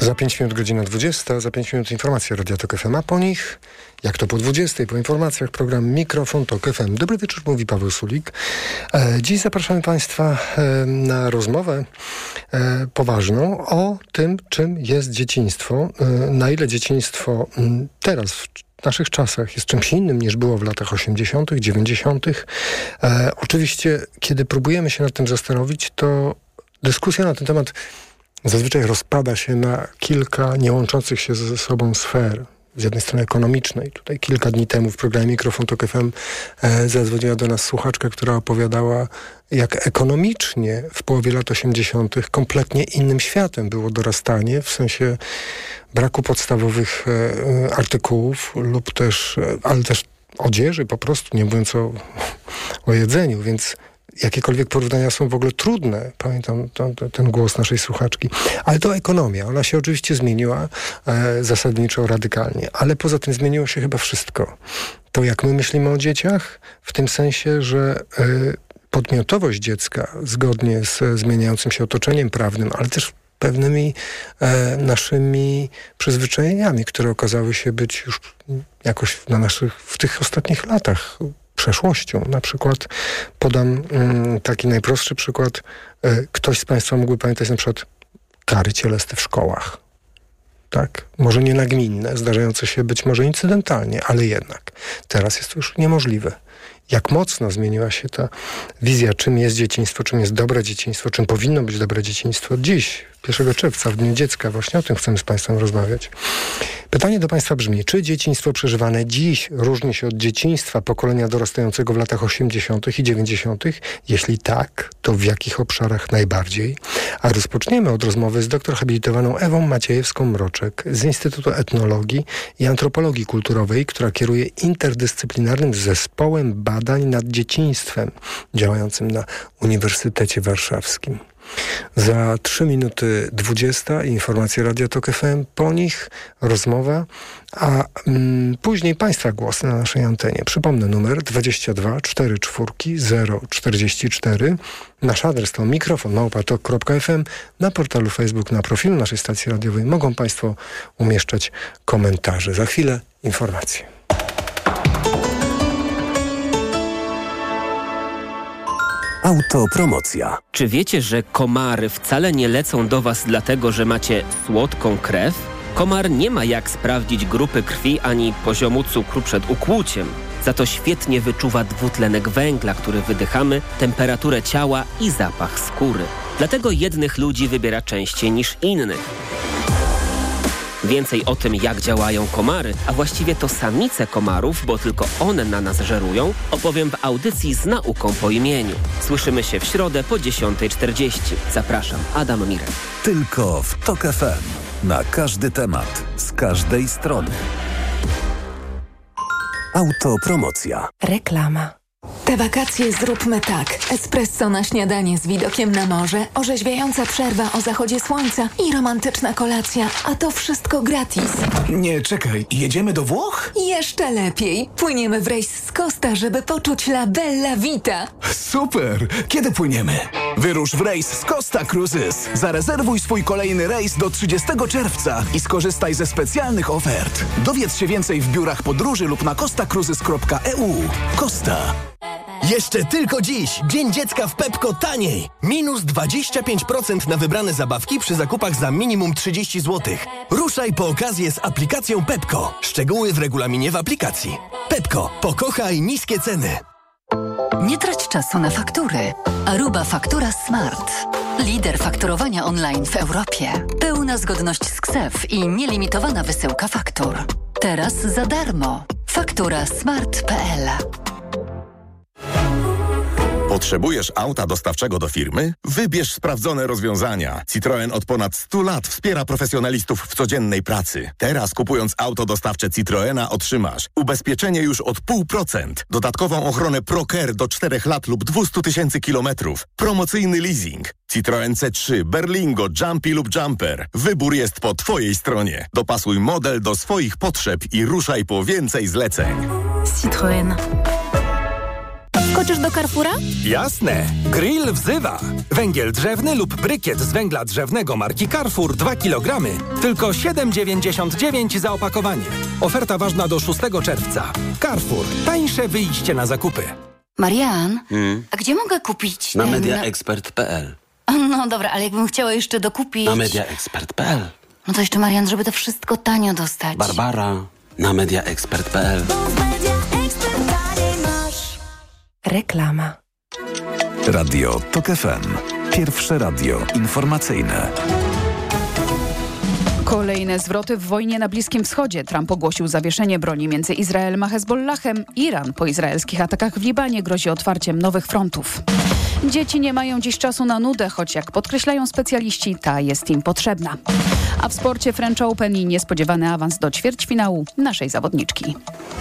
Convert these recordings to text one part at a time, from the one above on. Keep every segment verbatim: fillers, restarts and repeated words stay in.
Za pięć minut godzina dwudziesta, za pięć minut informacje Radia Tok F M, a po nich, jak to po dwudziestej, po informacjach program Mikrofon Tok F M. Dobry wieczór, mówi Paweł Sulik. E, dziś zapraszamy Państwa e, na rozmowę e, poważną o tym, czym jest dzieciństwo, e, na ile dzieciństwo m, teraz w W naszych czasach jest czymś innym niż było w latach osiemdziesiątych, dziewięćdziesiątych. E, oczywiście, kiedy próbujemy się nad tym zastanowić, to dyskusja na ten temat zazwyczaj rozpada się na kilka niełączących się ze sobą sfer. Z jednej strony ekonomicznej. Tutaj kilka dni temu w programie Mikrofon Tok F M e, zadzwoniła do nas słuchaczka, która opowiadała, jak ekonomicznie w połowie lat osiemdziesiątych kompletnie innym światem było dorastanie, w sensie braku podstawowych e, artykułów lub też, e, ale też odzieży po prostu, nie mówiąc o, o jedzeniu, więc jakiekolwiek porównania są w ogóle trudne. Pamiętam to, to, ten głos naszej słuchaczki. Ale to ekonomia. Ona się oczywiście zmieniła e, zasadniczo, radykalnie. Ale poza tym zmieniło się chyba wszystko. To, jak my myślimy o dzieciach, w tym sensie, że e, podmiotowość dziecka, zgodnie z zmieniającym się otoczeniem prawnym, ale też pewnymi e, naszymi przyzwyczajeniami, które okazały się być już jakoś na naszych, w tych ostatnich latach przeszłością. Na przykład podam mm, taki najprostszy przykład. E, ktoś z Państwa mógłby pamiętać na przykład kary cielesne w szkołach. Tak? Może nie nagminne, zdarzające się być może incydentalnie, ale jednak. Teraz jest to już niemożliwe. Jak mocno zmieniła się ta wizja, czym jest dzieciństwo, czym jest dobre dzieciństwo, czym powinno być dobre dzieciństwo. Dziś, pierwszego czerwca, w Dniu Dziecka, właśnie o tym chcemy z Państwem rozmawiać. Pytanie do Państwa brzmi, czy dzieciństwo przeżywane dziś różni się od dzieciństwa pokolenia dorastającego w latach osiemdziesiątych i dziewięćdziesiątych? Jeśli tak, to w jakich obszarach najbardziej? A rozpoczniemy od rozmowy z doktor habilitowaną Ewą Maciejewską-Mroczek z Instytutu Etnologii i Antropologii Kulturowej, która kieruje interdyscyplinarnym zespołem badań nad dzieciństwem działającym na Uniwersytecie Warszawskim. Za trzy minuty dwudziesta informacje Radia Tok F M, po nich rozmowa, a mm, później Państwa głos na naszej antenie. Przypomnę numer dwadzieścia dwa czterdzieści cztery zero czterdzieści cztery. Nasz adres to mikrofon małpa tok kropka f m. Na portalu Facebook, na profilu naszej stacji radiowej mogą Państwo umieszczać komentarze. Za chwilę informacje. Autopromocja. Czy wiecie, że komary wcale nie lecą do Was dlatego, że macie słodką krew? Komar nie ma jak sprawdzić grupy krwi ani poziomu cukru przed ukłuciem. Za to świetnie wyczuwa dwutlenek węgla, który wydychamy, temperaturę ciała i zapach skóry. Dlatego jednych ludzi wybiera częściej niż innych. Więcej o tym, jak działają komary, a właściwie to samice komarów, bo tylko one na nas żerują, opowiem w audycji z nauką po imieniu. Słyszymy się w środę po dziesiąta czterdzieści. Zapraszam, Adam Mirek. Tylko w Tok F M. Na każdy temat, z każdej strony. Autopromocja. Reklama. Te wakacje zróbmy tak. Espresso na śniadanie z widokiem na morze, orzeźwiająca przerwa o zachodzie słońca i romantyczna kolacja, a to wszystko gratis. Nie, czekaj, jedziemy do Włoch? Jeszcze lepiej. Płyniemy w rejs z Costa, żeby poczuć la bella vita. Super! Kiedy płyniemy? Wyrusz w rejs z Costa Cruises. Zarezerwuj swój kolejny rejs do trzydziestego czerwca i skorzystaj ze specjalnych ofert. Dowiedz się więcej w biurach podróży lub na costa cruises kropka e u. Costa. Jeszcze tylko dziś. Dzień Dziecka w Pepco taniej. Minus dwadzieścia pięć procent na wybrane zabawki przy zakupach za minimum trzydzieści złotych. Ruszaj po okazję z aplikacją Pepco. Szczegóły w regulaminie w aplikacji. Pepco. Pokochaj niskie ceny. Nie trać czasu na faktury. Aruba Faktura Smart. Lider fakturowania online w Europie. Pełna zgodność z K S E F i nielimitowana wysyłka faktur. Teraz za darmo. faktura smart kropka p l. Potrzebujesz auta dostawczego do firmy? Wybierz sprawdzone rozwiązania. Citroen od ponad stu lat wspiera profesjonalistów w codziennej pracy. Teraz kupując auto dostawcze Citroena otrzymasz ubezpieczenie już od zero przecinek pięć procent, dodatkową ochronę ProCare do czterech lat lub dwieście tysięcy kilometrów, promocyjny leasing. Citroen C trzy, Berlingo, Jumpy lub Jumper. Wybór jest po Twojej stronie. Dopasuj model do swoich potrzeb i ruszaj po więcej zleceń. Citroen. Skoczysz do Carrefoura? Jasne. Grill wzywa. Węgiel drzewny lub brykiet z węgla drzewnego marki Carrefour dwa kilogramy. Tylko siedem dziewięćdziesiąt dziewięć za opakowanie. Oferta ważna do szóstego czerwca. Carrefour. Tańsze wyjście na zakupy. Marian, hmm? a gdzie mogę kupić... Na ten... mediaexpert kropka p l. No dobra, ale jakbym chciała jeszcze dokupić... Na mediaexpert kropka p l. No to jeszcze, Marian, żeby to wszystko tanio dostać. Barbara, na mediaexpert kropka p l. Reklama. Radio TOK F M. Pierwsze radio informacyjne. Kolejne zwroty w wojnie na Bliskim Wschodzie. Trump ogłosił zawieszenie broni między Izraelem a Hezbollahem. Iran po izraelskich atakach w Libanie grozi otwarciem nowych frontów. Dzieci nie mają dziś czasu na nudę, choć jak podkreślają specjaliści, ta jest im potrzebna. A w sporcie French Open i niespodziewany awans do ćwierćfinału naszej zawodniczki.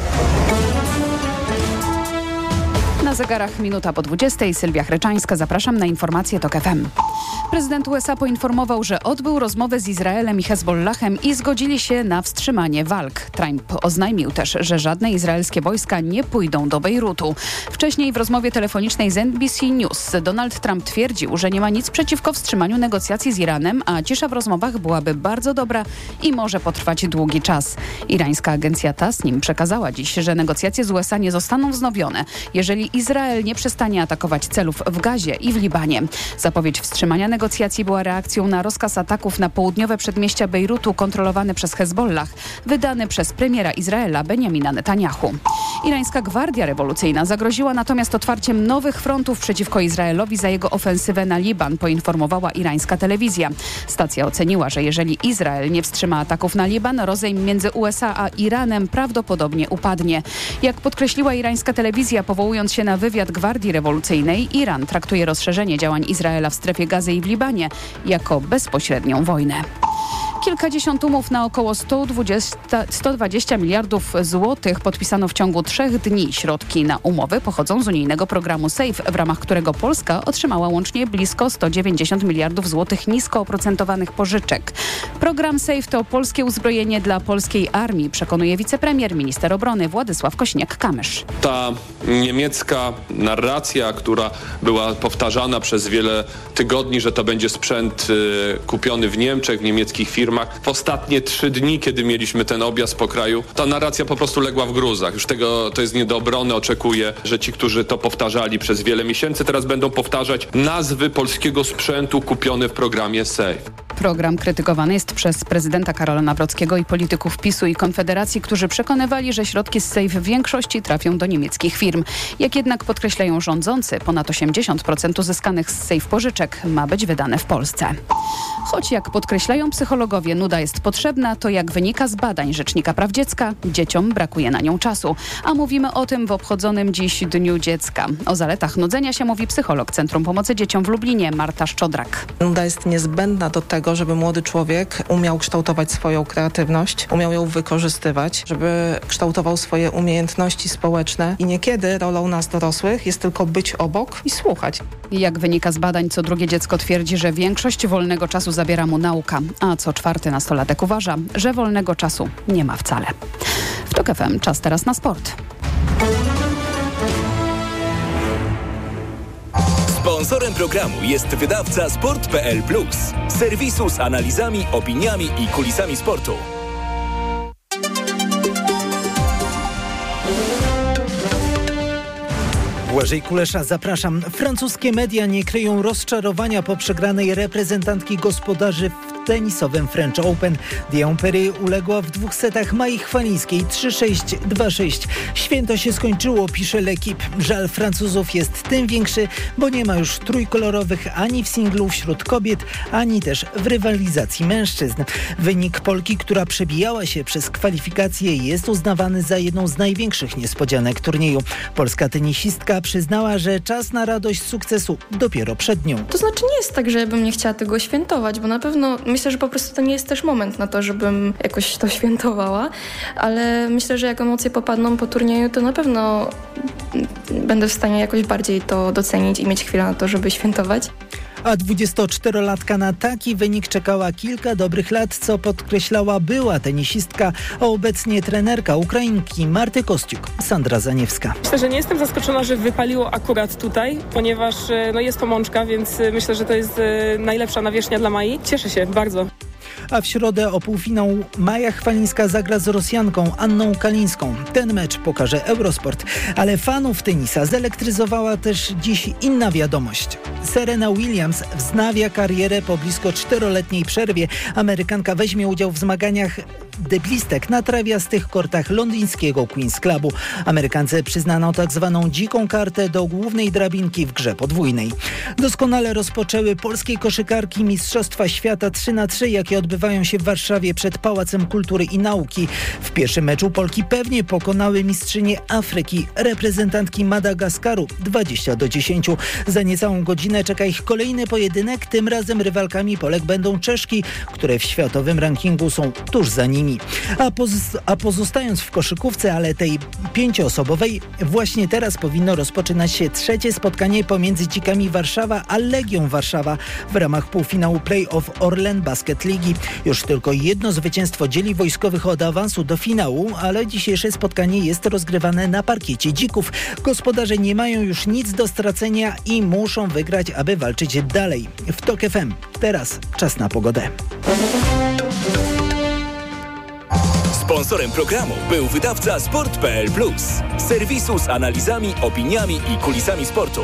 Na zegarach minuta po dwudziestej. Sylwia Chreczańska. Zapraszam na informacje TOK F M. Prezydent U S A poinformował, że odbył rozmowę z Izraelem i Hezbollahem i zgodzili się na wstrzymanie walk. Trump oznajmił też, że żadne izraelskie wojska nie pójdą do Bejrutu. Wcześniej w rozmowie telefonicznej z N B C News Donald Trump twierdził, że nie ma nic przeciwko wstrzymaniu negocjacji z Iranem, a cisza w rozmowach byłaby bardzo dobra i może potrwać długi czas. Irańska agencja Tasnim przekazała dziś, że negocjacje z U S A nie zostaną wznowione, jeżeli Izrael nie przestanie atakować celów w Gazie i w Libanie. Zapowiedź wstrzymania negocjacji była reakcją na rozkaz ataków na południowe przedmieścia Bejrutu kontrolowane przez Hezbollah, wydany przez premiera Izraela Benjamina Netanyahu. Irańska Gwardia Rewolucyjna zagroziła natomiast otwarciem nowych frontów przeciwko Izraelowi za jego ofensywę na Liban, poinformowała irańska telewizja. Stacja oceniła, że jeżeli Izrael nie wstrzyma ataków na Liban, rozejm między U S A a Iranem prawdopodobnie upadnie. Jak podkreśliła irańska telewizja, powołując się na wywiad Gwardii Rewolucyjnej, Iran traktuje rozszerzenie działań Izraela w strefie Gazy i w Libanie jako bezpośrednią wojnę. Kilkadziesiąt umów na około sto dwadzieścia miliardów złotych podpisano w ciągu trzech dni. Środki na umowy pochodzą z unijnego programu SAFE, w ramach którego Polska otrzymała łącznie blisko sto dziewięćdziesiąt miliardów złotych nisko oprocentowanych pożyczek. Program SAFE to polskie uzbrojenie dla polskiej armii, przekonuje wicepremier, minister obrony Władysław Kośniak-Kamysz. Ta niemiecka narracja, która była powtarzana przez wiele tygodni, że to będzie sprzęt y, kupiony w Niemczech, w niemieckich firmach, w ostatnie trzy dni, kiedy mieliśmy ten objazd po kraju, ta narracja po prostu legła w gruzach. Już tego to jest nie do obrony. Oczekuję, że ci, którzy to powtarzali przez wiele miesięcy, teraz będą powtarzać nazwy polskiego sprzętu kupione w programie SAFE. Program krytykowany jest przez prezydenta Karola Nawrockiego i polityków PiSu i Konfederacji, którzy przekonywali, że środki z SAFE w większości trafią do niemieckich firm. Jak jednak podkreślają rządzący, ponad osiemdziesiąt procent uzyskanych z SAFE pożyczek ma być wydane w Polsce. Choć jak podkreślają psychologowie, nuda jest potrzebna, to jak wynika z badań Rzecznika Praw Dziecka, dzieciom brakuje na nią czasu. A mówimy o tym w obchodzonym dziś Dniu Dziecka. O zaletach nudzenia się mówi psycholog Centrum Pomocy Dzieciom w Lublinie Marta Szczodrak. Nuda jest niezbędna do tego, żeby młody człowiek umiał kształtować swoją kreatywność, umiał ją wykorzystywać, żeby kształtował swoje umiejętności społeczne i niekiedy rolą nas dorosłych jest tylko być obok i słuchać. Jak wynika z badań, co drugie dziecko twierdzi, że większość wolnego czasu zabiera mu nauka, a co czwarty nastolatek uważa, że wolnego czasu nie ma wcale. W TOK F M czas teraz na sport. Sponsorem programu jest wydawca sport kropka p l plus, serwisu z analizami, opiniami i kulisami sportu. Błażej Kulesza, zapraszam. Francuskie media nie kryją rozczarowania po przegranej reprezentantki gospodarzy w tenisowym French Open. Diane Perry uległa w dwóch setach Mai Chwalińskiej trzy sześć, dwa sześć. Święto się skończyło, pisze L'Equipe. Żal Francuzów jest tym większy, bo nie ma już trójkolorowych ani w singlu wśród kobiet, ani też w rywalizacji mężczyzn. Wynik Polki, która przebijała się przez kwalifikacje, jest uznawany za jedną z największych niespodzianek turnieju. Polska tenisistka przyznała, że czas na radość sukcesu dopiero przed nią. To znaczy nie jest tak, że ja bym nie chciała tego świętować, bo na pewno myślę, że po prostu to nie jest też moment na to, żebym jakoś to świętowała, ale myślę, że jak emocje popadną po turnieju, to na pewno będę w stanie jakoś bardziej to docenić i mieć chwilę na to, żeby świętować. A dwudziestoczterolatka na taki wynik czekała kilka dobrych lat, co podkreślała była tenisistka, a obecnie trenerka Ukrainki Marty Kostiuk, Sandra Zaniewska. Myślę, że nie jestem zaskoczona, że wypaliło akurat tutaj, ponieważ no, jest to mączka, więc myślę, że to jest najlepsza nawierzchnia dla Mai. Cieszę się bardzo. A w środę o półfinał Maja Chwalińska zagra z Rosjanką Anną Kalińską. Ten mecz pokaże Eurosport. Ale fanów tenisa zelektryzowała też dziś inna wiadomość. Serena Williams wznawia karierę po blisko czteroletniej przerwie. Amerykanka weźmie udział w zmaganiach deblistek na trawiastych kortach londyńskiego Queen's Clubu. Amerykance przyznano tak zwaną dziką kartę do głównej drabinki w grze podwójnej. Doskonale rozpoczęły polskie koszykarki Mistrzostwa Świata trzy na trzy, jakie odbywają się w Warszawie przed Pałacem Kultury i Nauki. W pierwszym meczu Polki pewnie pokonały mistrzynię Afryki, reprezentantki Madagaskaru dwadzieścia do dziesięciu. Za niecałą godzinę czeka ich kolejny pojedynek. Tym razem rywalkami Polek będą Czeszki, które w światowym rankingu są tuż za nimi. A, poz- a pozostając w koszykówce, ale tej pięcioosobowej, właśnie teraz powinno rozpoczynać się trzecie spotkanie pomiędzy Dzikami Warszawa a Legią Warszawa w ramach półfinału play-off Orlen Basket Ligi. Już tylko jedno zwycięstwo dzieli wojskowych od awansu do finału, ale dzisiejsze spotkanie jest rozgrywane na parkiecie Dzików. Gospodarze nie mają już nic do stracenia i muszą wygrać, aby walczyć dalej. W TOK F M teraz czas na pogodę. Sponsorem programu był wydawca sport kropka p l plus, serwisu z analizami, opiniami i kulisami sportu.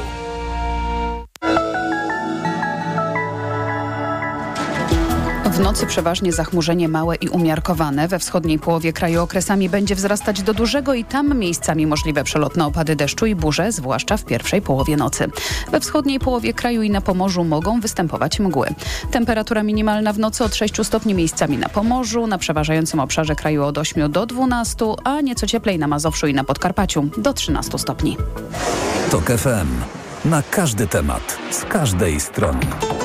W nocy przeważnie zachmurzenie małe i umiarkowane. We wschodniej połowie kraju okresami będzie wzrastać do dużego i tam miejscami możliwe przelotne opady deszczu i burze, zwłaszcza w pierwszej połowie nocy. We wschodniej połowie kraju i na Pomorzu mogą występować mgły. Temperatura minimalna w nocy od sześciu stopni miejscami na Pomorzu, na przeważającym obszarze kraju od ośmiu do dwunastu, a nieco cieplej na Mazowszu i na Podkarpaciu do trzynastu stopni. TOK F M. Na każdy temat, z każdej strony.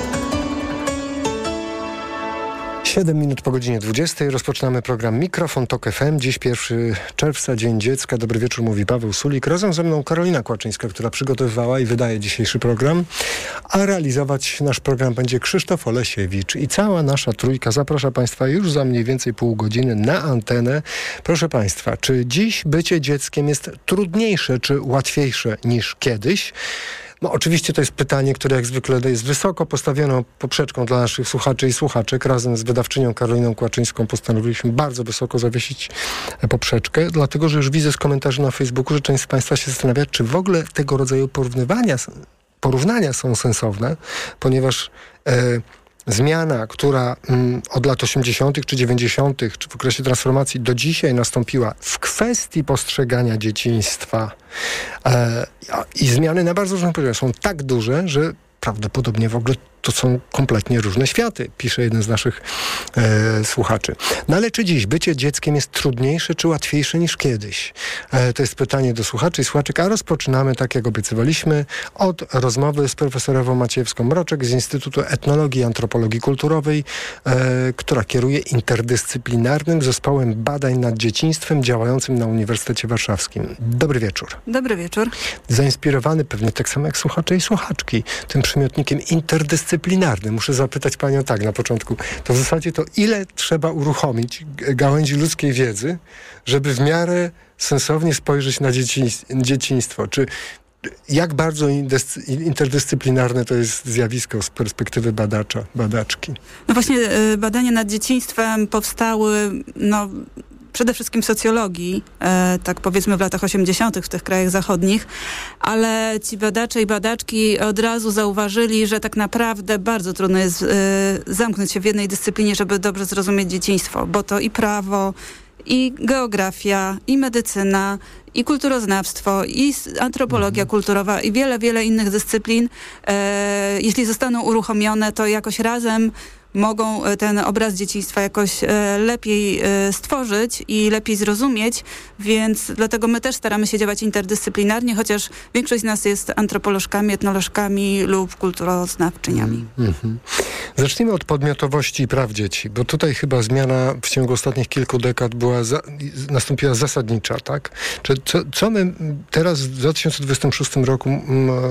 siedem minut po godzinie dwudziestej rozpoczynamy program Mikrofon TOK F M. Dziś pierwszego czerwca, Dzień Dziecka. Dobry wieczór, mówi Paweł Sulik. Razem ze mną Karolina Kłaczyńska, która przygotowywała i wydaje dzisiejszy program. A realizować nasz program będzie Krzysztof Olesiewicz. I cała nasza trójka zaprasza Państwa już za mniej więcej pół godziny na antenę. Proszę Państwa, czy dziś bycie dzieckiem jest trudniejsze czy łatwiejsze niż kiedyś? No oczywiście to jest pytanie, które jak zwykle jest wysoko postawioną poprzeczką dla naszych słuchaczy i słuchaczek. Razem z wydawczynią Karoliną Kłaczyńską postanowiliśmy bardzo wysoko zawiesić poprzeczkę, dlatego że już widzę z komentarzy na Facebooku, że część z Państwa się zastanawia, czy w ogóle tego rodzaju porównywania, porównania są sensowne, ponieważ e, zmiana, która mm, od lat osiemdziesiątych czy dziewięćdziesiątych czy w okresie transformacji do dzisiaj nastąpiła w kwestii postrzegania dzieciństwa e, i zmiany na bardzo różnych poziomach są tak duże, że prawdopodobnie w ogóle to są kompletnie różne światy, pisze jeden z naszych e, słuchaczy. No ale czy dziś bycie dzieckiem jest trudniejsze czy łatwiejsze niż kiedyś? E, to jest pytanie do słuchaczy i słuchaczek, a rozpoczynamy, tak jak obiecywaliśmy, od rozmowy z profesorową Maciejewską Mroczek z Instytutu Etnologii i Antropologii Kulturowej, e, która kieruje interdyscyplinarnym zespołem badań nad dzieciństwem działającym na Uniwersytecie Warszawskim. Dobry wieczór. Dobry wieczór. Zainspirowany pewnie tak samo jak słuchacze i słuchaczki tym przymiotnikiem interdyscyplinarnym. Muszę zapytać Panią tak na początku. To w zasadzie to ile trzeba uruchomić gałęzi ludzkiej wiedzy, żeby w miarę sensownie spojrzeć na dzieciństwo? dzieciństwo? Czy jak bardzo interdyscyplinarne to jest zjawisko z perspektywy badacza, badaczki? No właśnie badania nad dzieciństwem powstały no, przede wszystkim w socjologii, e, tak powiedzmy w latach osiemdziesiątych w tych krajach zachodnich, ale ci badacze i badaczki od razu zauważyli, że tak naprawdę bardzo trudno jest e, zamknąć się w jednej dyscyplinie, żeby dobrze zrozumieć dzieciństwo, bo to i prawo, i geografia, i medycyna, i kulturoznawstwo, i antropologia kulturowa, i wiele, wiele innych dyscyplin, e, jeśli zostaną uruchomione, to jakoś razem mogą ten obraz dzieciństwa jakoś e, lepiej e, stworzyć i lepiej zrozumieć, więc dlatego my też staramy się działać interdyscyplinarnie, chociaż większość z nas jest antropolożkami, etnolożkami lub kulturoznawczyniami. Mm-hmm. Zacznijmy od podmiotowości i praw dzieci, bo tutaj chyba zmiana w ciągu ostatnich kilku dekad była za, nastąpiła zasadnicza, tak? Czy co, co my teraz w dwa tysiące dwudziestym szóstym roku m,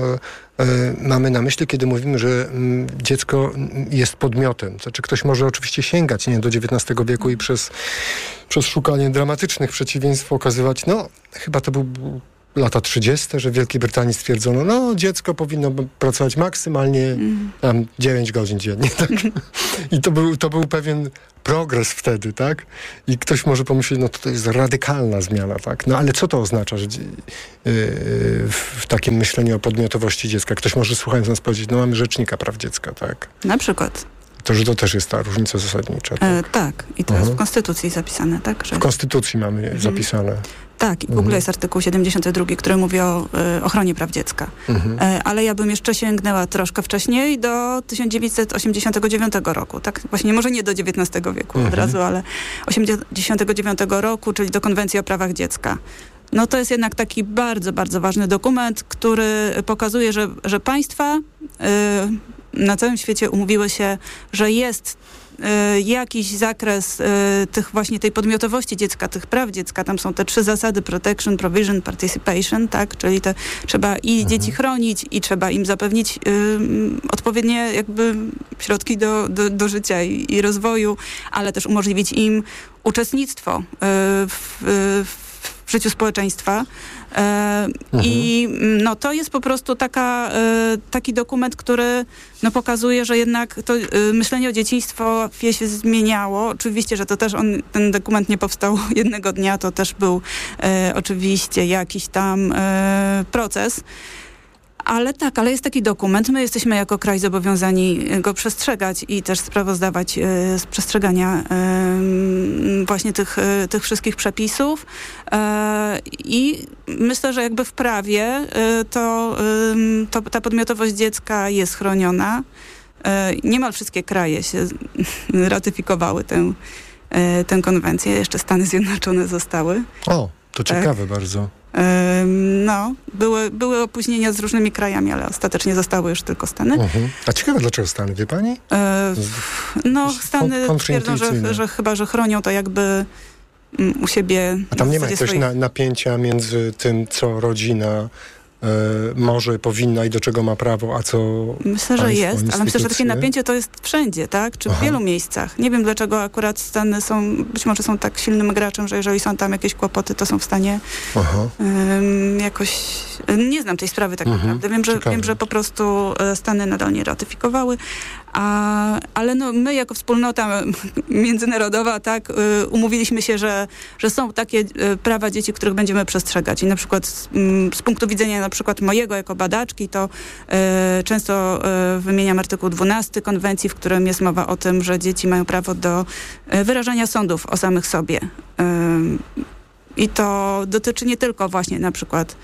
mamy na myśli, kiedy mówimy, że dziecko jest podmiotem. Znaczy ktoś może oczywiście sięgać nie, do dziewiętnastego wieku i przez, przez szukanie dramatycznych przeciwieństw okazywać, no chyba to był lata trzydzieste, że w Wielkiej Brytanii stwierdzono, no dziecko powinno pracować maksymalnie mm. tam dziewięć godzin dziennie. Tak? I to był, to był pewien progres wtedy, tak? I ktoś może pomyśleć, no to jest radykalna zmiana, tak? No ale co to oznacza, że yy, w takim myśleniu o podmiotowości dziecka? Ktoś może słuchając nas powiedzieć, no mamy rzecznika praw dziecka, tak? Na przykład. To, że to też jest ta różnica zasadnicza. Tak, e, tak. I to uh-huh. jest w Konstytucji zapisane, tak? Że... W Konstytucji mamy mhm. zapisane. Tak, i w ogóle mhm. jest artykuł siedemdziesiąty drugi, który mówi o y, ochronie praw dziecka. Mhm. E, ale ja bym jeszcze sięgnęła troszkę wcześniej do tysiąc dziewięćset osiemdziesiątego dziewiątego roku. Tak, właśnie może nie do dziewiętnastego wieku mhm. od razu, ale osiemdziesiątego dziewiątego roku, czyli do Konwencji o prawach dziecka. No to jest jednak taki bardzo, bardzo ważny dokument, który pokazuje, że, że państwa y, na całym świecie umówiły się, że jest y, jakiś zakres y, tych właśnie tej podmiotowości dziecka, tych praw dziecka. Tam są te trzy zasady: protection, provision, participation, tak? Czyli te, trzeba i mhm. dzieci chronić, i trzeba im zapewnić y, odpowiednie jakby środki do, do, do życia i, i rozwoju, ale też umożliwić im uczestnictwo y, w, w w życiu społeczeństwa. E, mhm. I no, to jest po prostu taka, e, taki dokument, który no, pokazuje, że jednak to e, myślenie o dzieciństwie się zmieniało. Oczywiście, że to też on, ten dokument nie powstał jednego dnia, to też był e, oczywiście jakiś tam e, proces. Ale tak, ale jest taki dokument. My jesteśmy jako kraj zobowiązani go przestrzegać i też sprawozdawać y, z przestrzegania y, właśnie tych, y, tych wszystkich przepisów. Y, I myślę, że jakby w prawie y, to, y, to ta podmiotowość dziecka jest chroniona. Y, niemal wszystkie kraje się ratyfikowały tę, y, tę konwencję. Jeszcze Stany Zjednoczone zostały. O, to ciekawe tak. bardzo. No, były, były opóźnienia z różnymi krajami, ale ostatecznie zostały już tylko Stany. Uh-huh. A ciekawe, dlaczego Stany, wie pani? E, no, Stany twierdzą, że, że chyba, że chronią to jakby um, u siebie. A tam nie ma jakiegoś swoich... na, napięcia między tym, co rodzina y, może, powinna i do czego ma prawo, a co Myślę, że państwo, jest, ale myślę, że takie napięcie to jest wszędzie, tak? Czy w Aha. wielu miejscach. Nie wiem, dlaczego akurat Stany są, być może są tak silnym graczem, że jeżeli są tam jakieś kłopoty, to są w stanie um, jakoś... Nie znam tej sprawy tak mhm. naprawdę. Wiem że, wiem, że po prostu Stany nadal nie ratyfikowały, a, ale no, my jako wspólnota międzynarodowa, tak, y, umówiliśmy się, że, że są takie y, prawa dzieci, których będziemy przestrzegać. I na przykład z, y, z punktu widzenia na przykład mojego jako badaczki, to y, często y, wymieniam artykuł dwunasty konwencji, w którym jest mowa o tym, że dzieci mają prawo do y, wyrażania sądów o samych sobie. Y, I to dotyczy nie tylko właśnie na przykład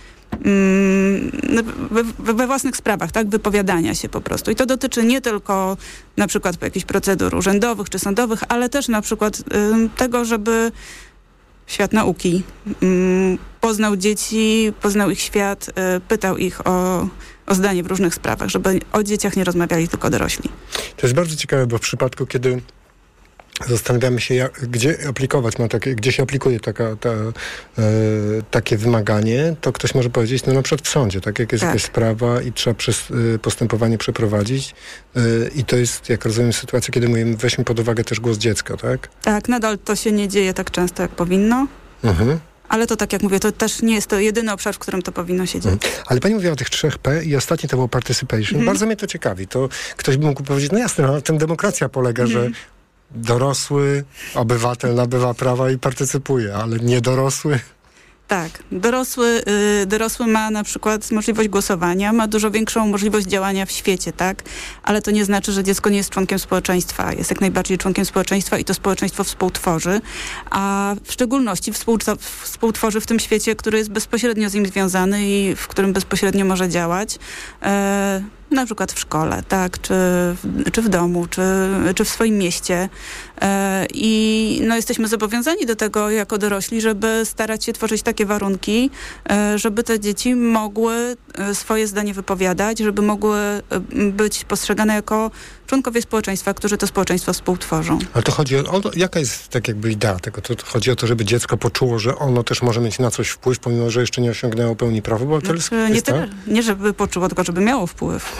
We, we własnych sprawach, tak, wypowiadania się po prostu. I to dotyczy nie tylko na przykład jakichś procedur urzędowych czy sądowych, ale też na przykład y, tego, żeby świat nauki y, poznał dzieci, poznał ich świat, y, pytał ich o, o zdanie w różnych sprawach, żeby o dzieciach nie rozmawiali tylko dorośli. To jest bardzo ciekawe, bo w przypadku, kiedy zastanawiamy się, jak, gdzie aplikować, ma takie, gdzie się aplikuje taka, ta, e, takie wymaganie, to ktoś może powiedzieć, no na przykład w sądzie, tak, jak jest tak. jakaś sprawa i trzeba przez, e, postępowanie przeprowadzić e, i to jest, jak rozumiem, sytuacja, kiedy mówimy, weźmy pod uwagę też głos dziecka, tak? Tak, nadal to się nie dzieje tak często, jak powinno. Mhm. Ale to tak jak mówię, to też nie jest to jedyny obszar, w którym to powinno się dziać. Mhm. Ale pani mówiła o tych trzech P i ostatnie to było participation. Mhm. Bardzo mnie to ciekawi. To ktoś by mógł powiedzieć, no jasne, na tym demokracja polega, mhm. że dorosły obywatel nabywa prawa i partycypuje, ale niedorosły? Tak. Dorosły, y, dorosły ma na przykład możliwość głosowania, ma dużo większą możliwość działania w świecie, tak? Ale to nie znaczy, że dziecko nie jest członkiem społeczeństwa. Jest jak najbardziej członkiem społeczeństwa i to społeczeństwo współtworzy, a w szczególności współtworzy w tym świecie, który jest bezpośrednio z nim związany i w którym bezpośrednio może działać. E, na przykład w szkole, tak, czy w, czy w domu, czy, czy w swoim mieście. E, I no, jesteśmy zobowiązani do tego jako dorośli, żeby starać się tworzyć takie warunki, e, żeby te dzieci mogły y, swoje zdanie wypowiadać, żeby mogły y, być postrzegane jako członkowie społeczeństwa, którzy to społeczeństwo współtworzą. Ale to chodzi o, o jaka jest tak jakby idea tego? To, to chodzi o to, żeby dziecko poczuło, że ono też może mieć na coś wpływ, pomimo że jeszcze nie osiągnęło pełni praw obywatelskich? Znaczy, nie, tyle, nie żeby poczuło, tylko żeby miało wpływ.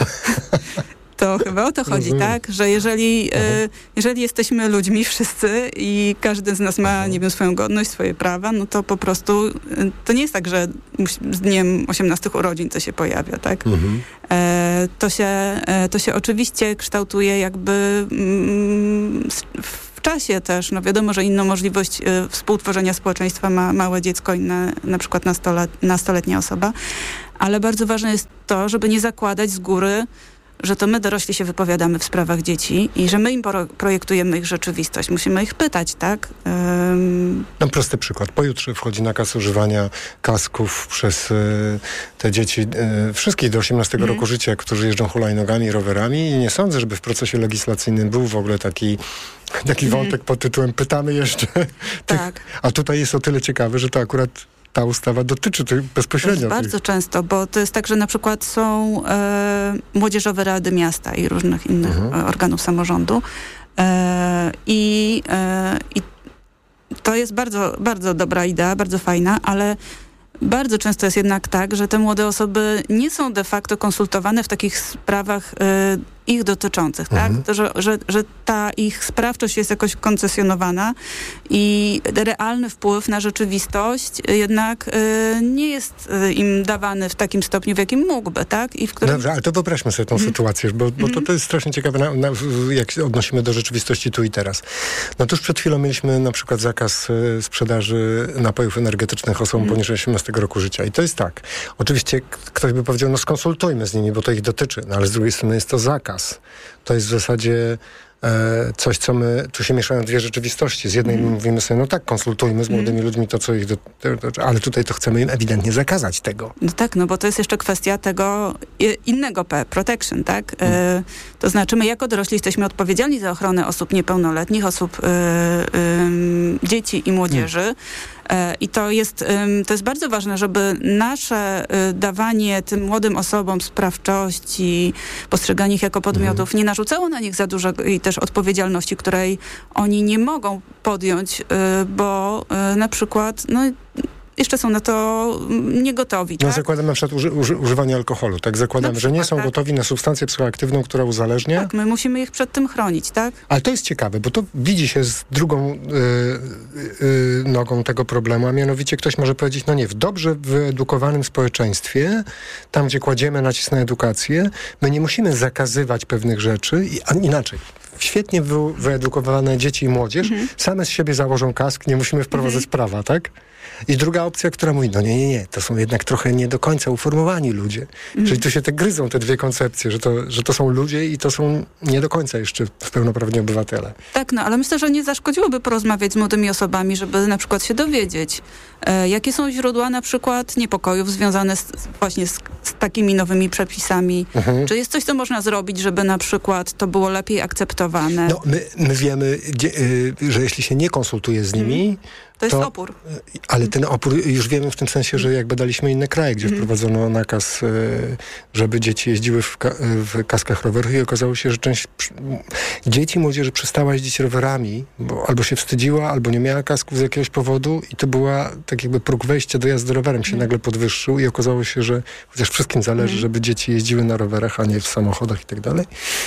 To chyba o to chodzi, Rozumiem. tak? Że jeżeli, y, jeżeli jesteśmy ludźmi wszyscy i każdy z nas ma, nie wiem, swoją godność, swoje prawa, no to po prostu y, to nie jest tak, że z dniem osiemnastych urodzin to się pojawia, tak? Mhm. E, to, się, e, to się oczywiście kształtuje jakby mm, w czasie też. No wiadomo, że inną możliwość y, współtworzenia społeczeństwa ma małe dziecko, inne na przykład nastolet, nastoletnia osoba, ale bardzo ważne jest to, żeby nie zakładać z góry, że to my dorośli się wypowiadamy w sprawach dzieci i że my im pro- projektujemy ich rzeczywistość. Musimy ich pytać, tak? Um... No prosty przykład. Pojutrze wchodzi nakaz używania kasków przez y, te dzieci, y, wszystkich do osiemnastego mm. roku życia, którzy jeżdżą hulajnogami, rowerami i nie sądzę, żeby w procesie legislacyjnym był w ogóle taki, taki mm. wątek pod tytułem pytamy jeszcze tak. tych, a tutaj jest o tyle ciekawe, że to akurat ta ustawa dotyczy tych bezpośrednio. Bardzo tych. często, bo to jest tak, że na przykład są e, młodzieżowe rady miasta i różnych innych mhm. organów samorządu e, i, e, i to jest bardzo, bardzo dobra idea, bardzo fajna, ale bardzo często jest jednak tak, że te młode osoby nie są de facto konsultowane w takich sprawach e, ich dotyczących, mhm. tak? To, że, że, że ta ich sprawczość jest jakoś koncesjonowana i realny wpływ na rzeczywistość jednak y, nie jest y, im dawany w takim stopniu, w jakim mógłby, tak? I w którym... Dobrze, ale to wyobraźmy sobie tą mhm. sytuację, bo, bo to, to jest strasznie ciekawe, na, na, jak się odnosimy do rzeczywistości tu i teraz. No tuż przed chwilą mieliśmy na przykład zakaz y, sprzedaży napojów energetycznych osobom mhm. poniżej osiemnastego roku życia. I to jest tak. Oczywiście ktoś by powiedział, no skonsultujmy z nimi, bo to ich dotyczy, no ale z drugiej strony jest to zakaz. To jest w zasadzie e, coś, co my, tu się mieszają dwie rzeczywistości. Z jednej mm. mówimy sobie, no tak, konsultujmy z młodymi mm. ludźmi to, co ich dotyczy, ale tutaj to chcemy im ewidentnie zakazać tego. No tak, no bo to jest jeszcze kwestia tego innego P, protection, tak? Mm. E, to znaczy my jako dorośli jesteśmy odpowiedzialni za ochronę osób niepełnoletnich, osób, e, e, dzieci i młodzieży. Mm. I to jest, to jest bardzo ważne, żeby nasze dawanie tym młodym osobom sprawczości, postrzeganie ich jako podmiotów nie narzucało na nich za dużo i też odpowiedzialności, której oni nie mogą podjąć, bo na przykład no, jeszcze są na to niegotowi. No tak? zakładamy na przykład uży, uży, używanie alkoholu. Tak zakładamy, przykład, że nie są tak? gotowi na substancję psychoaktywną, która uzależnia. Tak, my musimy ich przed tym chronić, tak? Ale to jest ciekawe, bo to widzi się z drugą yy, yy, nogą tego problemu, a mianowicie ktoś może powiedzieć, no nie, w dobrze wyedukowanym społeczeństwie, tam gdzie kładziemy nacisk na edukację, my nie musimy zakazywać pewnych rzeczy, i, a inaczej. Świetnie wy, wyedukowane dzieci i młodzież mhm. same z siebie założą kask, nie musimy wprowadzać mhm. prawa, tak? I druga opcja, która mówi, no nie, nie, nie, to są jednak trochę nie do końca uformowani ludzie. Mhm. Czyli tu się te gryzą te dwie koncepcje, że to, że to są ludzie i to są nie do końca jeszcze pełnoprawni obywatele. Tak, no ale myślę, że nie zaszkodziłoby porozmawiać z młodymi osobami, żeby na przykład się dowiedzieć, e, jakie są źródła na przykład niepokojów związane z, właśnie z, z takimi nowymi przepisami. Mhm. Czy jest coś, co można zrobić, żeby na przykład to było lepiej akceptowane? No, my, my wiemy, dzie, y, że jeśli się nie konsultuje z nimi, mhm. To jest to, opór. Ale ten opór już wiemy w tym sensie, że jak badaliśmy inne kraje, gdzie mm. wprowadzono nakaz, żeby dzieci jeździły w, ka- w kaskach rowerowych i okazało się, że część dzieci, młodzieży przestała jeździć rowerami, bo albo się wstydziła, albo nie miała kasków z jakiegoś powodu i to była tak jakby próg wejścia do jazdy rowerem się mm. nagle podwyższył i okazało się, że chociaż wszystkim zależy, mm. żeby dzieci jeździły na rowerach, a nie w samochodach i tak dalej,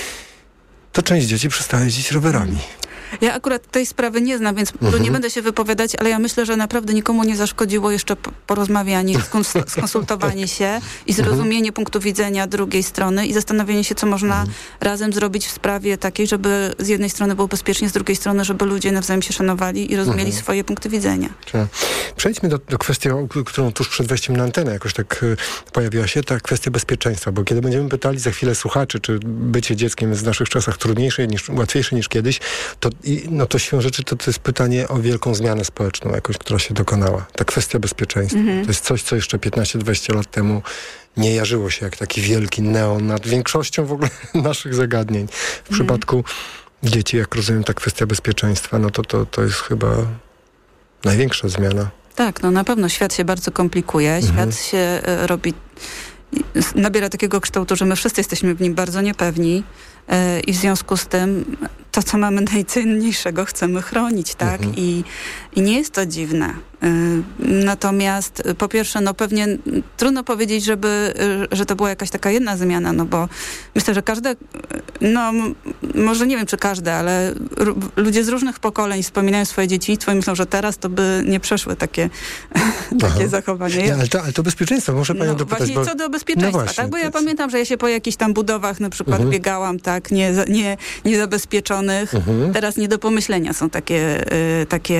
to część dzieci przestała jeździć rowerami. Ja akurat tej sprawy nie znam, więc mhm. tu nie będę się wypowiadać, ale ja myślę, że naprawdę nikomu nie zaszkodziło jeszcze porozmawianie, skons- skonsultowanie się i zrozumienie mhm. punktu widzenia drugiej strony i zastanowienie się, co można mhm. razem zrobić w sprawie takiej, żeby z jednej strony było bezpiecznie, z drugiej strony, żeby ludzie nawzajem się szanowali i rozumieli mhm. swoje punkty widzenia. Przejdźmy do, do kwestii, którą tuż przed wejściem na antenę jakoś tak y, pojawiła się, ta kwestia bezpieczeństwa, bo kiedy będziemy pytali za chwilę słuchaczy, czy bycie dzieckiem jest w naszych czasach trudniejsze, niż, łatwiejsze niż kiedyś, to I, no to siłą rzeczy to, to jest pytanie o wielką zmianę społeczną jakoś, która się dokonała. Ta kwestia bezpieczeństwa. Mhm. To jest coś, co jeszcze piętnaście dwadzieścia lat temu nie jarzyło się jak taki wielki neon nad większością w ogóle naszych zagadnień. W mhm. przypadku dzieci, jak rozumiem, ta kwestia bezpieczeństwa, no to, to, to jest chyba największa zmiana. Tak, no na pewno świat się bardzo komplikuje. Świat mhm. się y, robi nabiera takiego kształtu, że my wszyscy jesteśmy w nim bardzo niepewni yy, i w związku z tym to, co mamy najcenniejszego, chcemy chronić, tak? Mhm. I, I nie jest to dziwne. Yy, natomiast po pierwsze, no pewnie trudno powiedzieć, żeby, yy, że to była jakaś taka jedna zmiana, no bo myślę, że każde, no m- może nie wiem, czy każde, ale r- ludzie z różnych pokoleń wspominają swoje dzieciństwo i myślą, że teraz to by nie przeszły takie, takie zachowania. Ja, ale, to, ale to bezpieczeństwo, muszę panią no, dopytać. Właśnie bo... co do bezpieczeństwa, no właśnie, tak? Bo ja to... pamiętam, że ja się po jakichś tam budowach na przykład mhm. biegałam, tak, nie, nie, niezabezpieczonych. Mhm. Teraz nie do pomyślenia są takie, y, takie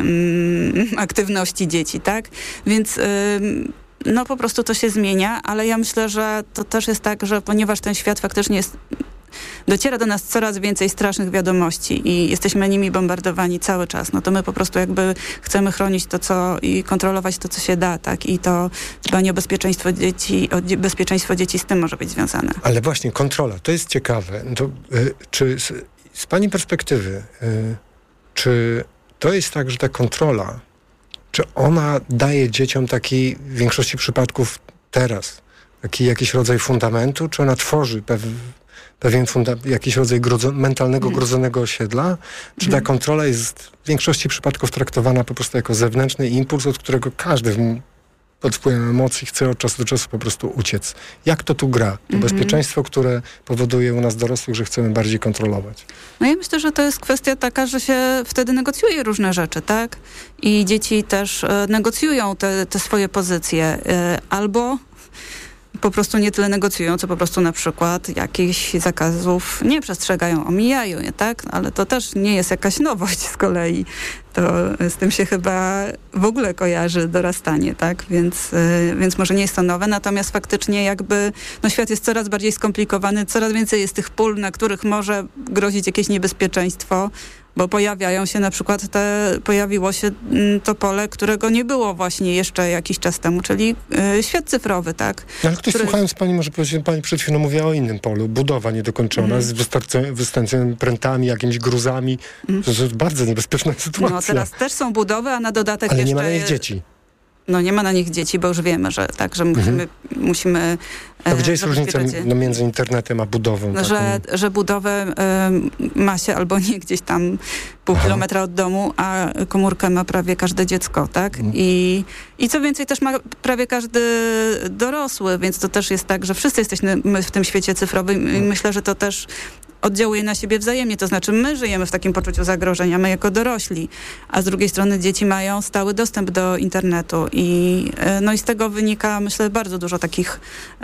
y, aktywności dzieci, tak? Więc y, no po prostu to się zmienia, ale ja myślę, że to też jest tak, że ponieważ ten świat faktycznie jest dociera do nas coraz więcej strasznych wiadomości i jesteśmy nimi bombardowani cały czas, no to my po prostu jakby chcemy chronić to, co i kontrolować to, co się da, tak? I to dbanie o bezpieczeństwo dzieci, o bezpieczeństwo dzieci z tym może być związane. Ale właśnie kontrola, to jest ciekawe. To, y, czy z, z pani perspektywy, y, czy to jest tak, że ta kontrola, czy ona daje dzieciom taki w większości przypadków teraz, taki jakiś rodzaj fundamentu, czy ona tworzy pewien pewien funda- jakiś rodzaj grodzo- mentalnego, mm. grodzonego osiedla, czy mm. ta kontrola jest w większości przypadków traktowana po prostu jako zewnętrzny impuls, od którego każdy w, pod wpływem emocji chce od czasu do czasu po prostu uciec. Jak to tu gra? To mm-hmm. bezpieczeństwo, które powoduje u nas dorosłych, że chcemy bardziej kontrolować. No ja myślę, że to jest kwestia taka, że się wtedy negocjuje różne rzeczy, tak? I dzieci też e, negocjują te, te swoje pozycje. E, albo po prostu nie tyle negocjują, co po prostu na przykład jakichś zakazów nie przestrzegają, omijają je, tak? Ale to też nie jest jakaś nowość z kolei. To z tym się chyba w ogóle kojarzy dorastanie, tak? Więc, yy, więc może nie jest to nowe, natomiast faktycznie jakby no świat jest coraz bardziej skomplikowany, coraz więcej jest tych pól, na których może grozić jakieś niebezpieczeństwo, bo pojawiają się na przykład te, pojawiło się to pole, którego nie było właśnie jeszcze jakiś czas temu, czyli yy, świat cyfrowy, tak? No, ale ktoś Który... słuchając pani, może powiedzieć, pani przed chwilą mówiła o innym polu, budowa niedokończona, mm. z wystarczy, wystającymi prętami, jakimiś gruzami. Mm. To jest bardzo niebezpieczna sytuacja. No teraz też są budowy, a na dodatek ale jeszcze... nie ma na nich dzieci. No nie ma na nich dzieci, bo już wiemy, że tak, że musimy... Mhm. musimy to gdzie jest różnica no, między internetem a budową? No, że, że budowę y, ma się albo nie gdzieś tam pół Aha. kilometra od domu, a komórkę ma prawie każde dziecko, tak? Mhm. I, I co więcej też ma prawie każdy dorosły, więc to też jest tak, że wszyscy jesteśmy w tym świecie cyfrowym i mhm. myślę, że to też oddziałuje na siebie wzajemnie, to znaczy my żyjemy w takim poczuciu zagrożenia, my jako dorośli, a z drugiej strony dzieci mają stały dostęp do internetu i no i z tego wynika, myślę, bardzo dużo takich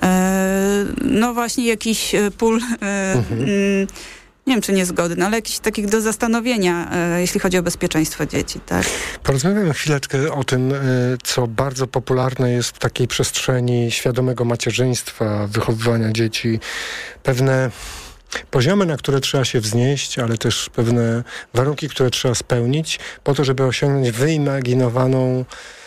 no właśnie jakichś pól mhm. nie wiem, czy niezgody, no, ale jakichś takich do zastanowienia, jeśli chodzi o bezpieczeństwo dzieci, tak? Porozmawiamy chwileczkę o tym, co bardzo popularne jest w takiej przestrzeni świadomego macierzyństwa, wychowywania dzieci. Pewne poziomy, na które trzeba się wznieść, ale też pewne warunki, które trzeba spełnić po to, żeby osiągnąć wyimaginowaną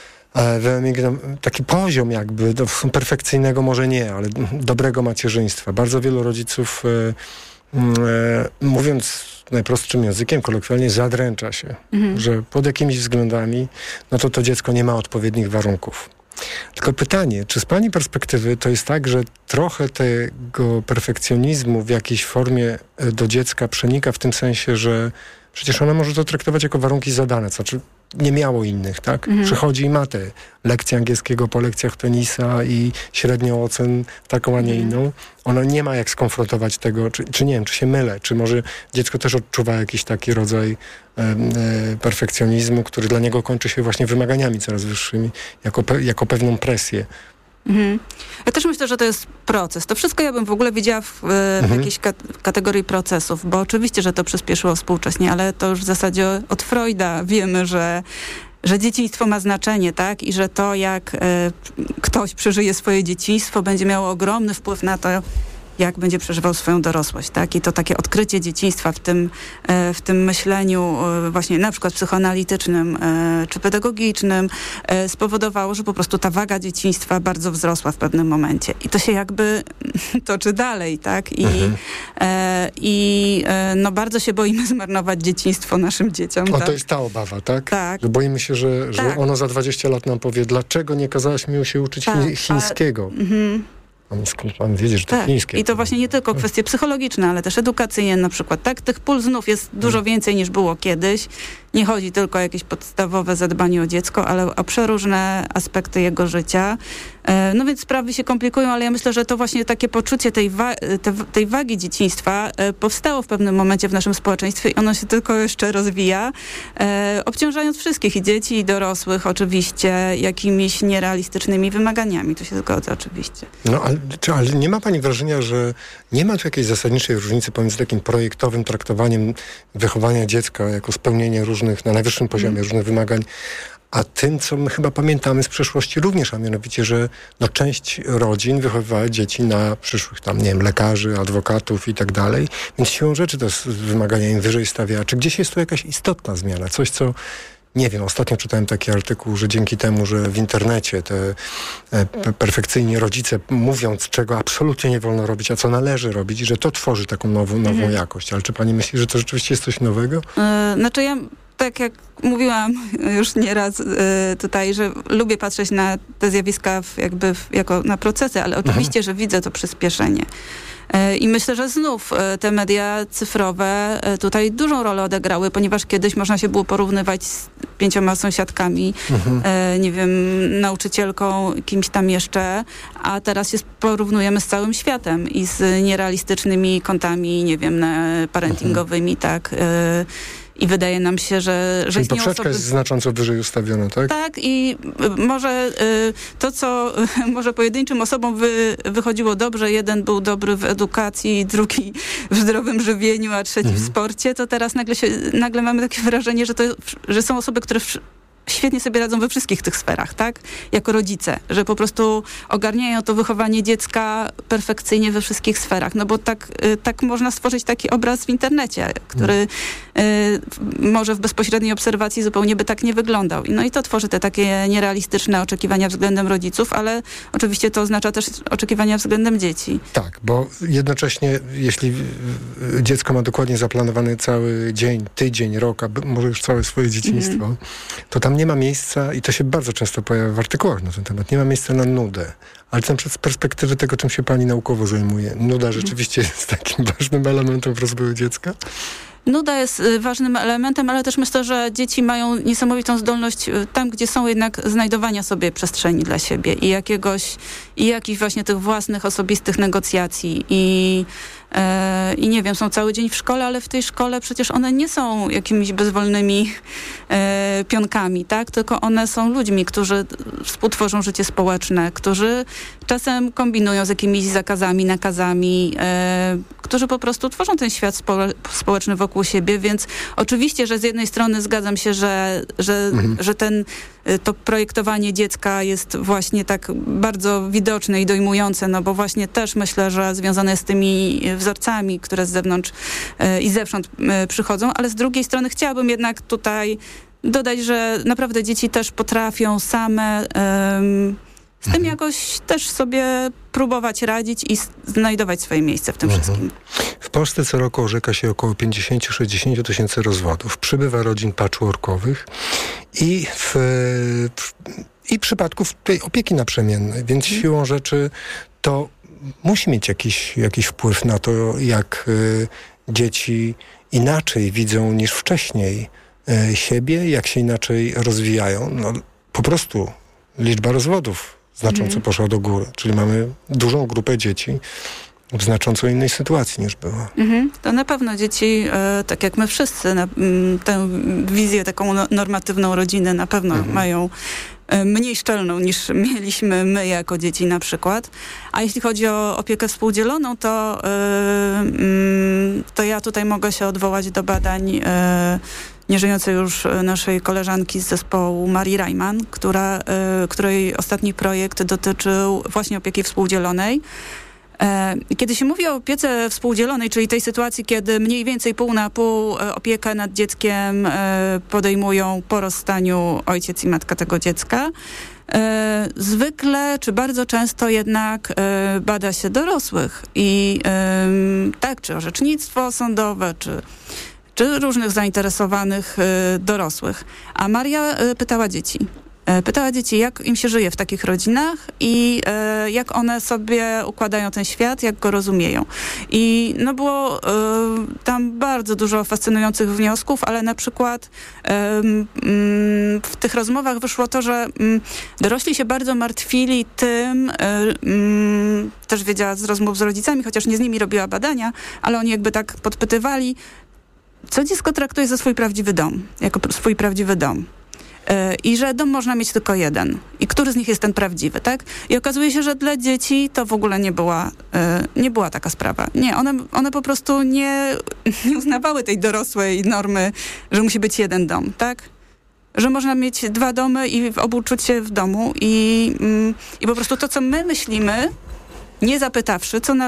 taki poziom jakby do perfekcyjnego, może nie, ale dobrego macierzyństwa. Bardzo wielu rodziców e, e, mówiąc najprostszym językiem, kolokwialnie zadręcza się, mhm. że pod jakimiś względami no to to dziecko nie ma odpowiednich warunków. Tylko pytanie, czy z pani perspektywy to jest tak, że trochę tego perfekcjonizmu w jakiejś formie do dziecka przenika w tym sensie, że przecież ona może to traktować jako warunki zadane, to znaczy nie miało innych, tak? Mhm. Przychodzi i ma te lekcje angielskiego po lekcjach tenisa i średnią ocen taką, a nie mhm. inną. Ona nie ma jak skonfrontować tego, czy, czy nie wiem, czy się mylę, czy może dziecko też odczuwa jakiś taki rodzaj e, e, perfekcjonizmu, który dla niego kończy się właśnie wymaganiami coraz wyższymi, jako, pe, jako pewną presję. Mhm. Ja też myślę, że to jest proces. To wszystko ja bym w ogóle widziała w, w mhm. jakiejś kat- kategorii procesów, bo oczywiście, że to przyspieszyło współcześnie, ale to już w zasadzie od Freuda wiemy, że że dzieciństwo ma znaczenie, tak? I że to, jak y, ktoś przeżyje swoje dzieciństwo, będzie miało ogromny wpływ na to, jak będzie przeżywał swoją dorosłość, tak? I to takie odkrycie dzieciństwa w tym, w tym myśleniu właśnie na przykład psychoanalitycznym czy pedagogicznym spowodowało, że po prostu ta waga dzieciństwa bardzo wzrosła w pewnym momencie. I to się jakby toczy dalej, tak? I, mhm. i no bardzo się boimy zmarnować dzieciństwo naszym dzieciom. O, tak? to jest ta obawa, tak? Tak. Że boimy się, że, że tak. ono za dwadzieścia lat nam powie, dlaczego nie kazałaś mi się uczyć tak, chińskiego. Ale, mhm. Mam, skąd mam wiedzieć, że to tak. chińskie. I to właśnie nie tylko kwestie psychologiczne, ale też edukacyjne na przykład. Tak, tych pól znów jest dużo więcej niż było kiedyś. Nie chodzi tylko o jakieś podstawowe zadbanie o dziecko, ale o przeróżne aspekty jego życia. No więc sprawy się komplikują, ale ja myślę, że to właśnie takie poczucie tej, wa- te, tej wagi dzieciństwa powstało w pewnym momencie w naszym społeczeństwie i ono się tylko jeszcze rozwija, obciążając wszystkich, i dzieci, i dorosłych oczywiście, jakimiś nierealistycznymi wymaganiami. Tu się zgodzę oczywiście. No ale, czy, ale nie ma pani wrażenia, że nie ma tu jakiejś zasadniczej różnicy pomiędzy takim projektowym traktowaniem wychowania dziecka jako spełnienie różnych, na najwyższym poziomie mm. różnych wymagań, a tym, co my chyba pamiętamy z przeszłości również, a mianowicie, że no, część rodzin wychowywała dzieci na przyszłych tam, nie wiem, lekarzy, adwokatów i tak dalej, więc siłą rzeczy to wymagania im wyżej stawia. Czy gdzieś jest tu jakaś istotna zmiana? Coś, co nie wiem, ostatnio czytałem taki artykuł, że dzięki temu, że w internecie te e, perfekcyjni rodzice mówią, czego absolutnie nie wolno robić, a co należy robić, że to tworzy taką nową, nową mhm. jakość. Ale czy pani myśli, że to rzeczywiście jest coś nowego? Yy, znaczy ja, tak jak mówiłam już nieraz yy, tutaj, że lubię patrzeć na te zjawiska w, jakby w, jako na procesy, ale oczywiście, mhm. że widzę to przyspieszenie. I myślę, że znów te media cyfrowe tutaj dużą rolę odegrały, ponieważ kiedyś można się było porównywać z pięcioma sąsiadkami, mhm. nie wiem, nauczycielką, kimś tam jeszcze, a teraz się porównujemy z całym światem i z nierealistycznymi kontami, nie wiem, parentingowymi, mhm. tak. I wydaje nam się, że... Czyli że poprzeczka osoby... jest znacząco wyżej ustawiona, tak? Tak, i może y, to, co y, może pojedynczym osobom wy, wychodziło dobrze, jeden był dobry w edukacji, drugi w zdrowym żywieniu, a trzeci mhm. w sporcie, to teraz nagle, się, nagle mamy takie wrażenie, że, to, że są osoby, które... W, świetnie sobie radzą we wszystkich tych sferach, tak? Jako rodzice, że po prostu ogarniają to wychowanie dziecka perfekcyjnie we wszystkich sferach, no bo tak, tak można stworzyć taki obraz w internecie, który y, może w bezpośredniej obserwacji zupełnie by tak nie wyglądał. No i to tworzy te takie nierealistyczne oczekiwania względem rodziców, ale oczywiście to oznacza też oczekiwania względem dzieci. Tak, bo jednocześnie jeśli dziecko ma dokładnie zaplanowany cały dzień, tydzień, rok, a może już całe swoje dzieciństwo, mm. to tam nie ma miejsca, i to się bardzo często pojawia w artykułach na ten temat, nie ma miejsca na nudę. Ale tam z perspektywy tego, czym się pani naukowo zajmuje, nuda rzeczywiście jest takim ważnym elementem w rozwoju dziecka? Nuda jest ważnym elementem, ale też myślę, że dzieci mają niesamowitą zdolność tam, gdzie są, jednak znajdowania sobie przestrzeni dla siebie i jakiegoś, i jakichś właśnie tych własnych, osobistych negocjacji i e, i nie wiem, są cały dzień w szkole, ale w tej szkole przecież one nie są jakimiś bezwolnymi e, pionkami, tak? Tylko one są ludźmi, którzy współtworzą życie społeczne, którzy czasem kombinują z jakimiś zakazami, nakazami, e, którzy po prostu tworzą ten świat spo, społeczny wokół siebie, więc oczywiście, że z jednej strony zgadzam się, że, że, mhm. że ten, to projektowanie dziecka jest właśnie tak bardzo widoczne i dojmujące, no bo właśnie też myślę, że związane jest z tymi wzorcami, które z zewnątrz e, i zewsząd e, przychodzą, ale z drugiej strony chciałabym jednak tutaj dodać, że naprawdę dzieci też potrafią same e, z tym jakoś też sobie próbować radzić i znajdować swoje miejsce w tym mhm. wszystkim. W Polsce co roku orzeka się około pięćdziesiąt do sześćdziesięciu tysięcy rozwodów. Przybywa rodzin patchworkowych i w, w, i przypadków tej opieki naprzemiennej, więc mhm. siłą rzeczy to musi mieć jakiś, jakiś wpływ na to, jak y, dzieci inaczej widzą niż wcześniej y, siebie, jak się inaczej rozwijają. No, po prostu liczba rozwodów znacząco mhm. poszła do góry, czyli mamy dużą grupę dzieci w znacząco innej sytuacji niż była. Mhm. To na pewno dzieci, e, tak jak my wszyscy, na, m, tę wizję taką no, normatywną rodziny na pewno mhm. mają e, mniej szczelną niż mieliśmy my jako dzieci na przykład. A jeśli chodzi o opiekę współdzieloną, to, e, m, to ja tutaj mogę się odwołać do badań e, nieżyjącej już naszej koleżanki z zespołu Marii Reimann, która, y, której ostatni projekt dotyczył właśnie opieki współdzielonej. Y, kiedy się mówi o opiece współdzielonej, czyli tej sytuacji, kiedy mniej więcej pół na pół opiekę nad dzieckiem y, podejmują po rozstaniu ojciec i matka tego dziecka, y, zwykle, czy bardzo często jednak y, bada się dorosłych. I y, tak, czy orzecznictwo sądowe, czy czy różnych zainteresowanych y, dorosłych. A Maria y, pytała dzieci. Pytała dzieci, jak im się żyje w takich rodzinach i e, jak one sobie układają ten świat, jak go rozumieją. I no było e, tam bardzo dużo fascynujących wniosków, ale na przykład e, m, w tych rozmowach wyszło to, że m, dorośli się bardzo martwili tym, e, m, też wiedziała z rozmów z rodzicami, chociaż nie z nimi robiła badania, ale oni jakby tak podpytywali, co dziecko traktuje za swój prawdziwy dom, jako swój prawdziwy dom. I że dom można mieć tylko jeden. I który z nich jest ten prawdziwy, tak? I okazuje się, że dla dzieci to w ogóle nie była, nie była taka sprawa. Nie, one, one po prostu nie, nie uznawały tej dorosłej normy, że musi być jeden dom, tak? Że można mieć dwa domy i w obu czuć się w domu. I, i po prostu to, co my myślimy, nie zapytawszy, co nasz